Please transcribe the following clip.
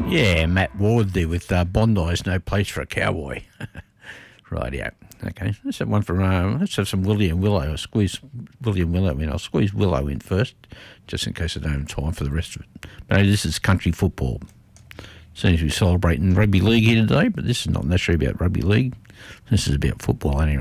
Yeah, Matt Ward there with Bondi's No Place for a Cowboy. Rightio. Okay, let's have one for, let's have some William Willow. I'll squeeze William Willow in. I'll squeeze Willow in first, just in case I don't have time for the rest of it. But this is country football. Seems to be celebrating rugby league here today, but this is not necessarily about rugby league. This is about football anyway.